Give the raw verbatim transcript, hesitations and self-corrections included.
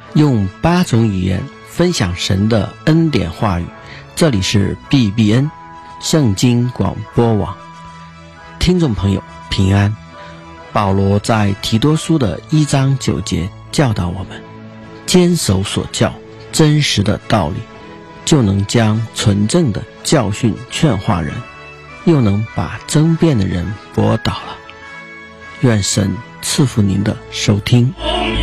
用八种语言分享神的恩典话语。这里是 B B N 圣经广播网，听众朋友平安。保罗在提多书的一章九节教导我们，坚守所教真实的道理，就能将纯正的教训劝化人，又能把争辩的人驳倒了。愿神赐福您的收听。